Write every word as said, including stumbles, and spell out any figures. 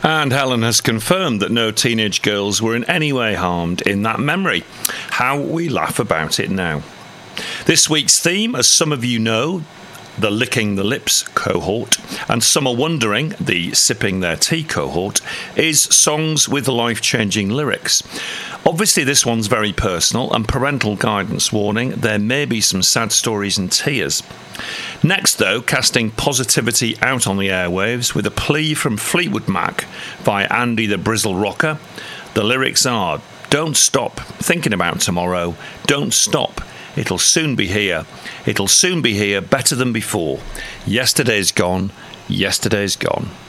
And Helen has confirmed that no teenage girls were in any way harmed in that memory. How we laugh about it now. This week's theme, as some of you know, the Licking the Lips cohort, and some are wondering, the Sipping Their Tea cohort, is songs with life-changing lyrics. Obviously this one's very personal, and parental guidance warning, there may be some sad stories and tears. Next though, casting positivity out on the airwaves with a plea from Fleetwood Mac by Andy the Brizzle Rocker. The lyrics are, don't stop thinking about tomorrow, don't stop. It'll soon be here. It'll soon be here better than before. Yesterday's gone. Yesterday's gone.